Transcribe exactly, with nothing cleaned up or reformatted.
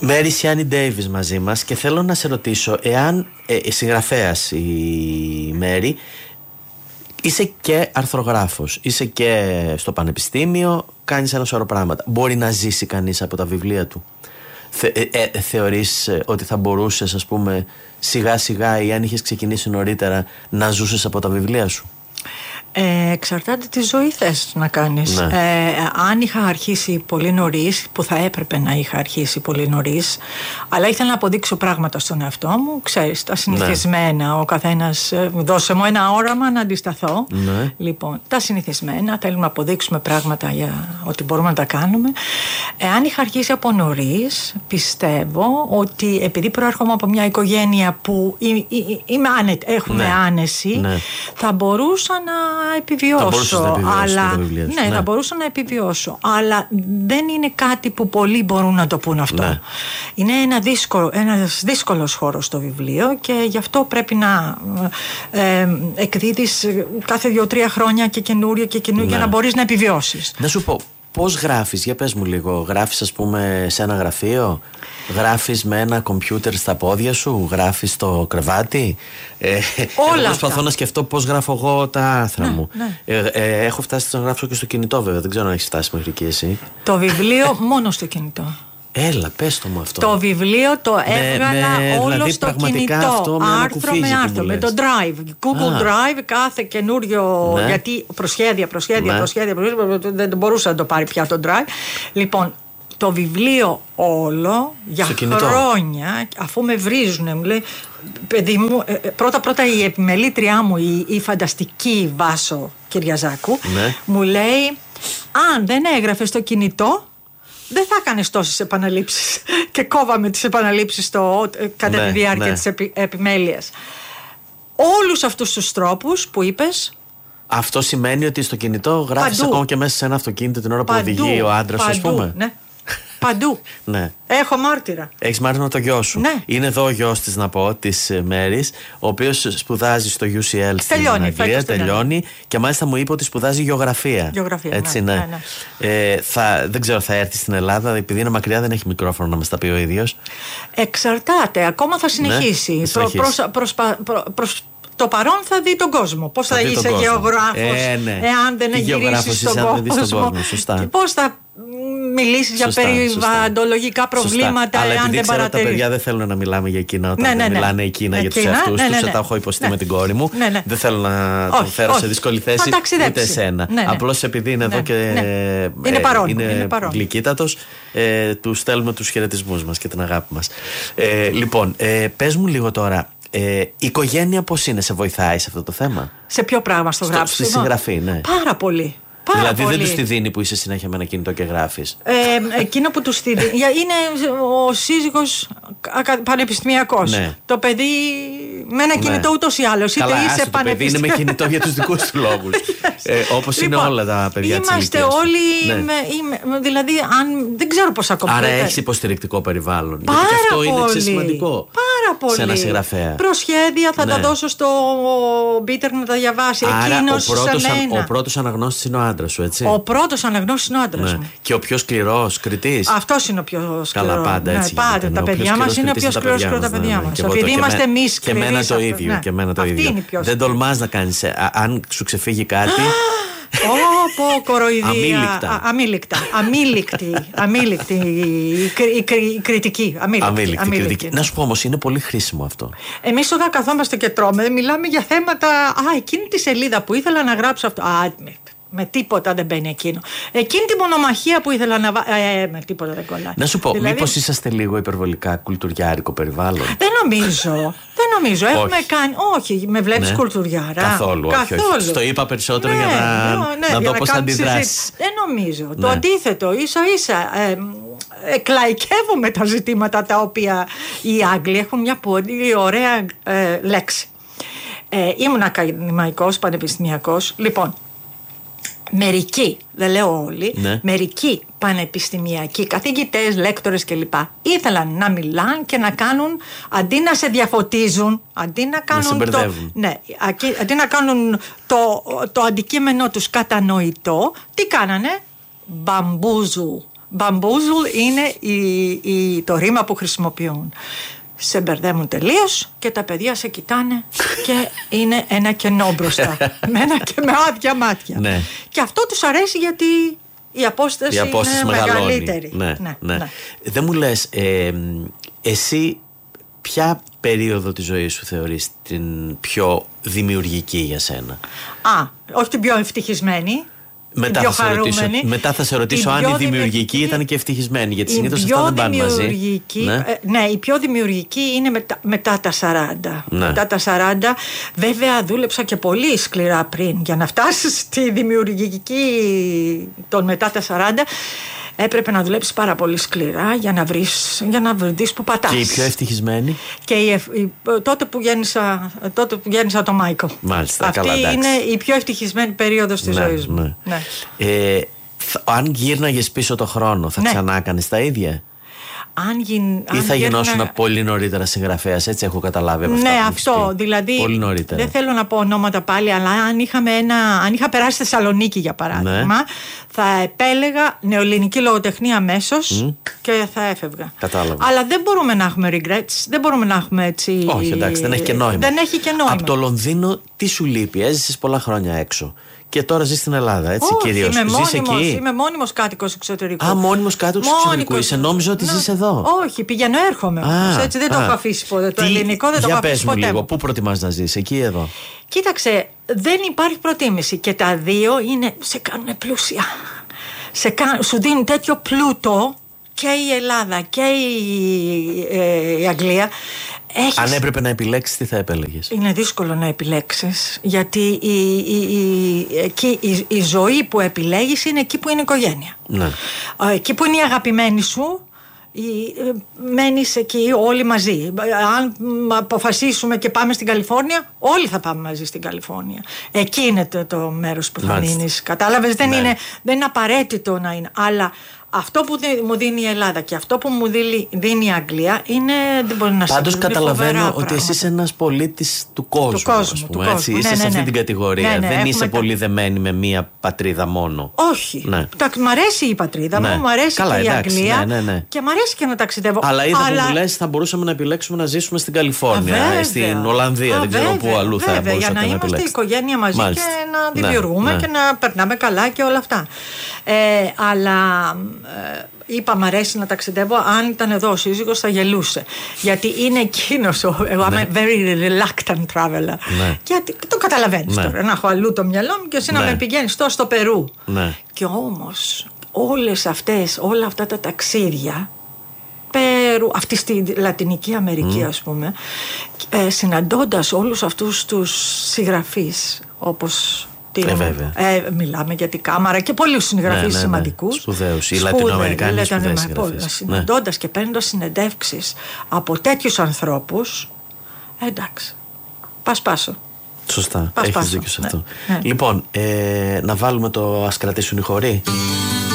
Μέρι Σιάνι Ντέιβις μαζί μας και θέλω να σε ρωτήσω εάν ε, συγγραφέας η Μέρι, είσαι και αρθρογράφος, είσαι και στο πανεπιστήμιο, κάνεις ένα σωρό πράγματα. Μπορεί να ζήσει κανείς από τα βιβλία του? Θε, ε, ε, θεωρείς ότι θα μπορούσες, ας πούμε, σιγά σιγά ή αν είχες ξεκινήσει νωρίτερα να ζούσες από τα βιβλία σου? Ε, εξαρτάται τι ζωή θες να κάνεις. Ναι. Ε, αν είχα αρχίσει πολύ νωρίς, που θα έπρεπε να είχα αρχίσει πολύ νωρίς, αλλά ήθελα να αποδείξω πράγματα στον εαυτό μου, ξέρεις, τα συνηθισμένα. Ναι. Ο καθένας, δώσε μου ένα όραμα να αντισταθώ. Ναι. Λοιπόν, τα συνηθισμένα, θέλουμε να αποδείξουμε πράγματα για ότι μπορούμε να τα κάνουμε. Ε, αν είχα αρχίσει από νωρίς, πιστεύω ότι επειδή προέρχομαι από μια οικογένεια που είμαι άνετη, έχουμε ναι. άνεση, ναι. θα μπορούσα να επιβιώσω, θα αλλά ναι, ναι, ναι, θα μπορούσα να επιβιώσω, αλλά δεν είναι κάτι που πολλοί μπορούν να το πούν αυτό. Ναι. Είναι ένα δύσκολο, ένας δύσκολος χώρος το βιβλίο και γι' αυτό πρέπει να ε, εκδίδεις κάθε δύο-τρία χρόνια και καινούριο και καινούριο ναι. για να μπορείς να επιβιώσεις. Να σου πω, πώς γράφεις, για πες μου λίγο, γράφεις ας πούμε σε ένα γραφείο, γράφεις με ένα κομπιούτερ στα πόδια σου, γράφεις στο κρεβάτι? Ε, Όλα προσπαθώ αυτά. να σκεφτώ πώς γράφω εγώ τα άρθρα ναι, μου. Ναι. Ε, ε, έχω φτάσει να γράψω και στο κινητό βέβαια, δεν ξέρω αν έχεις φτάσει μέχρι εκεί εσύ. Το βιβλίο μόνο στο κινητό. Έλα, πες το μου αυτό. Το βιβλίο το έβγαλα με, όλο δηλαδή, στο κινητό. Αυτό με άρθρο με άρθρο. Με το Drive. Google Α. Drive, κάθε καινούριο. Ναι. Γιατί προσχέδια, προσχέδια, ναι. προσχέδια, προσχέδια. Δεν μπορούσα να το πάρει πια το Drive. Λοιπόν, το βιβλίο όλο για χρόνια, αφού με βρίζουνε, μου λέει, παιδί μου, πρώτα-πρώτα η επιμελήτριά μου, η, η φανταστική Βάσο Κυριαζάκου, ναι. μου λέει, αν δεν έγραφε στο κινητό, δεν θα έκανες τόσες επαναλήψεις. Και κόβαμε τις επαναλήψεις στο, κατά ναι, τη διάρκεια ναι. της επι, επιμέλειας. Όλους αυτούς τους τρόπους που είπες. Αυτό σημαίνει ότι στο κινητό γράφεις παντού. Ακόμα και μέσα σε ένα αυτοκίνητο την ώρα που παντού. Οδηγεί ο άντρας, ας πούμε. Ναι. Παντού. Ναι. Έχω μάρτυρα. Έχεις μάρτυρα το γιο σου. Ναι. Είναι εδώ ο γιος της, να πω, της Μέρης, ο οποίος σπουδάζει στο γιου σι ελ στην τελειώνει, Αγγλία. Τελειώνει και μάλιστα μου είπε ότι σπουδάζει γεωγραφία. Γεωγραφία. Έτσι, ναι. ναι. ναι, ναι. Ε, θα, δεν ξέρω, θα έρθει στην Ελλάδα, επειδή είναι μακριά, δεν έχει μικρόφωνο να μας τα πει ο ίδιος. Εξαρτάται. Ακόμα θα συνεχίσει. Ναι, προ, προς, προς, προς, προς, το παρόν θα δει τον κόσμο. Πώς θα, θα είσαι γεωγράφος, ε, ναι. εάν δεν γυρίσεις στον κόσμο. στον κόσμο. Σωστά. Και πώς θα μιλήσεις για περιβαλλοντολογικά προβλήματα, αλλά εάν δεν παρατηρείς. Τα παιδιά δεν θέλουν να μιλάμε για εκείνα όταν ναι, ναι, δεν ναι. μιλάνε εκείνα ναι, για τους εκείνα, εαυτούς ναι, ναι, τους. ναι. Τα έχω υποστεί ναι. με την κόρη μου. Ναι, ναι. Δεν θέλω να όχι, το φέρω όχι. σε δύσκολη θέση ούτε εσένα. Ναι, ναι. Απλώς επειδή είναι ναι, εδώ και ναι. είναι, παρόν, είναι, είναι γλυκύτατος, ε, του στέλνουμε τους χαιρετισμούς μας και την αγάπη μας. Ε, λοιπόν, ε, πες μου λίγο τώρα. Ε, η οικογένεια πώς είναι, σε βοηθάει σε αυτό το θέμα? Σε ποιο πράγμα στο, στο γράψιμο? Στη συγγραφή, ναι. Πάρα πολύ. Πάρα δηλαδή πολύ. δεν τους τη δίνει που είσαι συνέχεια με ένα κινητό και γράφεις? Ε, εκείνο που τους τη δίνει είναι ο σύζυγος πανεπιστημιακός. Ναι. Το παιδί με ένα κινητό ναι. ούτως ή άλλως. Είτε καλά, είσαι το παιδί είναι με κινητό για τους δικούς του λόγους. ε, όπως λοιπόν, είναι όλα τα παιδιά της ηλικίας. Είμαστε όλοι, ναι. με, με, δηλαδή αν, δεν ξέρω πώς ακόμα. Άρα έχεις υποστηρικτικό περιβάλλον. Πάρα γιατί αυτό πολύ. είναι σημαντικό. Πάρα πολύ. Σε ένα συγγραφέα. Προσχέδια θα ναι. τα δώσω στο Πίτερ να τα διαβάσει. Άρα εκείνος ο πρώτος, σε μένα. Ο πρώτος αναγνώστης είναι ο άντρας σου, έτσι? Ο πρώτος αναγνώστης είναι ο άντρας ναι. μου. Και ο πιο σκληρός κριτής? Αυτός είναι ο πιο σκληρός. Καλά, πάντα έτσι. Ναι, πάντα. Τα παιδιά μας είναι ο πιο σκληρός από τα παιδιά μας. Επειδή είμαστε εμείς σκληροί. Και εμένα το ίδιο. Και εμένα το ίδιο. Δεν τολμάς να κάνεις. Αν σου ξεφύγει κάτι. Πω, κοροϊδία. Αμήλικτα. Αμήλικτα. Αμήλικτη. Αμήλικτη. Η κριτική. Αμήλικτη κριτική. Να σου πω όμως, είναι πολύ χρήσιμο αυτό. Εμείς όταν καθόμαστε και τρώμε, μιλάμε για θέματα. Α, εκείνη τη σελίδα που ήθελα να γράψω αυτό. Α, με τίποτα δεν μπαίνει εκείνο. Εκείνη τη μονομαχία που ήθελα να βάλω. Ε, με τίποτα δεν κολλάει. Να σου πω, δηλαδή, μήπως είσαστε λίγο υπερβολικά κουλτουριάρικο περιβάλλον? Δεν νομίζω. Δεν νομίζω. Έχουμε όχι. κάνει. Όχι, με βλέπεις ναι. κουλτουριάρα. Καθόλου. Καθόλου. Όχι, όχι. Το είπα περισσότερο ναι, για να, ναι, να δω πώς θα αντιδράσεις. Δεν νομίζω. Ναι. Το αντίθετο. Ίσα ίσα. Ε, εκλαϊκεύουμε τα ζητήματα τα οποία οι Άγγλοι έχουν μια πολύ ωραία ε, λέξη. Ε, ήμουν ακαδημαϊκός, πανεπιστημιακός. Λοιπόν. Μερικοί, δεν λέω όλοι, ναι. μερικοί πανεπιστημιακοί, καθηγητές, λέκτορες κλπ. ήθελαν να μιλάνε και να κάνουν, αντί να σε διαφωτίζουν, αντί να κάνουν, να το, ναι, αντί να κάνουν το, το αντικείμενό τους κατανοητό, τι κάνανε? Μπαμπούζου Bamboozle είναι η, η, το ρήμα που χρησιμοποιούν. Σε μπερδεύουν τελείως και τα παιδιά σε κοιτάνε και είναι ένα κενό μπροστά. με, ένα, και με άδεια μάτια. Ναι. Και αυτό τους αρέσει γιατί η απόσταση, η απόσταση είναι μεγαλώνει. μεγαλύτερη. Ναι, ναι, ναι, ναι. Δεν μου λες, ε, εσύ ποια περίοδο της ζωής σου θεωρείς την πιο δημιουργική για σένα? Α, όχι την πιο ευτυχισμένη. Μετά θα, σε ρωτήσω, μετά θα σε ρωτήσω αν η δημιουργική, δημιουργική ήταν και ευτυχισμένη, γιατί συνήθως αυτά δεν πάνε μαζί. Ναι. Ε, ναι, η πιο δημιουργική είναι μετα, μετά τα σαράντα. Ναι. Μετά τα σαράντα, βέβαια δούλεψα και πολύ σκληρά πριν για να φτάσεις στη δημιουργική των μετά τα σαράντα. Έπρεπε να δουλέψεις πάρα πολύ σκληρά για να βρεις, για να βρεις που πατάς. Και η πιο ευτυχισμένη? Και η, η, τότε, που γέννησα, τότε που γέννησα το Μάικο. Μάλιστα, αυτή καλά, είναι η πιο ευτυχισμένη περίοδος της ναι, ζωής μου. Ναι. Ναι. Ε, θα, αν γύρναγες πίσω το χρόνο, θα ναι. ξανά κάνεις τα ίδια? Αν γιν, ή θα γινώσουν να... πολύ νωρίτερα συγγραφέας, έτσι έχω καταλάβει από αυτά. Ναι, αυτό. Δηλαδή. Πολύ νωρίτερα. Δεν θέλω να πω ονόματα πάλι, αλλά αν, είχαμε ένα, αν είχα περάσει στη Θεσσαλονίκη, για παράδειγμα, ναι. θα επέλεγα νεοελληνική λογοτεχνία αμέσως mm. και θα έφευγα. Κατάλαβα. Αλλά δεν μπορούμε να έχουμε regrets, δεν μπορούμε να έχουμε έτσι. Όχι, εντάξει, δεν έχει και νόημα. Δεν έχει και νόημα. Από το Λονδίνο, τι σου λείπει? Έζησες πολλά χρόνια έξω. Και τώρα ζει στην Ελλάδα, έτσι κυρίως. Είμαι μόνιμος, εκεί. Είμαι μόνιμος κάτοικος εξωτερικού. Α, μόνιμος κάτοικος εξωτερικού. Είσαι, νόμιζα ότι να... ζεις εδώ. Όχι, πηγαίνω, έρχομαι. Α, έτσι δεν α, το έχω αφήσει ποτέ. Το ελληνικό δεν το έχω αφήσει ποτέ. Για πες μου λίγο, πού προτιμάς να ζεις, εκεί ή εδώ? Κοίταξε, δεν υπάρχει προτίμηση. Και τα δύο είναι, σε κάνουν πλούσια. Σε κάν, σου δίνουν τέτοιο πλούτο και η Ελλάδα και η, ε, η Αγγλία. Έχεις... Αν έπρεπε να επιλέξεις, τι θα επέλεγες? Είναι δύσκολο να επιλέξεις, γιατί η, η, η, η, η, η ζωή που επιλέγεις είναι εκεί που είναι η οικογένεια. Ναι. Εκεί που είναι η αγαπημένη σου, η, μένεις εκεί όλοι μαζί. Αν αποφασίσουμε και πάμε στην Καλιφόρνια, όλοι θα πάμε μαζί στην Καλιφόρνια. Εκεί είναι το, το μέρος που θα Μάλιστα. μείνεις. Κατάλαβες, δεν, ναι. είναι, δεν είναι απαραίτητο να είναι. Αλλά αυτό που μου δίνει η Ελλάδα και αυτό που μου δίνει η Αγγλία είναι, δεν μπορεί να Πάντως καταλαβαίνω ότι πράγματα. Εσύ είσαι ένας πολίτης του κόσμου, του κόσμου, ας πούμε, του κόσμου. Είσαι ναι, σε αυτή ναι. την κατηγορία. Ναι, ναι, δεν είσαι πολύ τα... δεμένη με μία πατρίδα μόνο. Όχι. Ναι. Μ' αρέσει η πατρίδα ναι. μου, μου αρέσει Καλά, και η εντάξει, Αγγλία ναι, ναι, ναι. και μ' αρέσει και να ταξιδεύω. Αλλά είδα Αλλά... που μου λες, θα μπορούσαμε να επιλέξουμε να ζήσουμε στην Καλιφόρνια, Α, στην Ολλανδία, Α, δεν ξέρω πού αλλού θα μπορούσατε να επιλέξετε. Για να είμαστε η οικογένεια μαζί και να δημιουργούμε και να περνάμε καλά και όλα αυτά. Αλλά είπα μ' αρέσει να ταξιδεύω. Αν ήταν εδώ ο σύζυγος θα γελούσε, γιατί είναι εκείνος ο, εγώ είμαι ναι. very reluctant traveler ναι. γιατί το καταλαβαίνεις ναι. τώρα να έχω αλλού το μυαλό μου και εσύ ναι. να με πηγαίνεις τώρα στο Περού ναι. και όμως όλες αυτές όλα αυτά τα ταξίδια Περού, αυτή στη Λατινική Αμερική mm. ας πούμε ε, συναντώντας όλους αυτούς τους συγγραφείς όπως Ε, ε, μιλάμε για την Κάμαρα και πολλούς συγγραφείς ναι, ναι, ναι. σημαντικούς. Σπουδαίους, οι Λατινοαμερικάνοι σπουδαίοι συγγραφείς. Συναντώντας ναι. και παίρνοντας συνεντεύξεις από τέτοιους ανθρώπους, ε, εντάξει, πας πάσο. Σωστά, πας έχεις πάσο. δίκιο σε ναι. αυτό. Ναι. Λοιπόν, ε, να βάλουμε το «Ας κρατήσουν οι χοροί».